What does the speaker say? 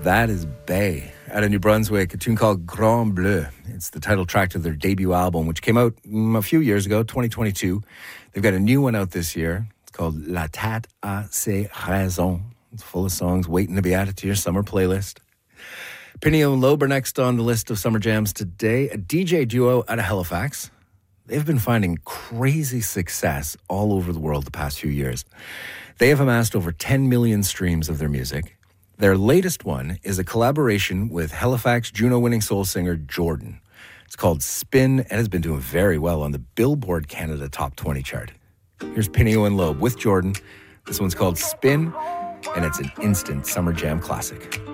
That is Bay out of New Brunswick, a tune called Grand Bleu. It's the title track to their debut album, which came out a few years ago, 2022. They've got a new one out this year. It's called La Tête à ses raisons. It's full of songs waiting to be added to your summer playlist. Pinio and Loeb are next on the list of summer jams today. A DJ duo out of Halifax. They've been finding crazy success all over the world the past few years. They have amassed over 10 million streams of their music. Their latest one is a collaboration with Halifax Juno-winning soul singer Jordan. It's called Spin and has been doing very well on the Billboard Canada Top 20 chart. Here's Pinio and Loeb with Jordan. This one's called Spin, and it's an instant summer jam classic.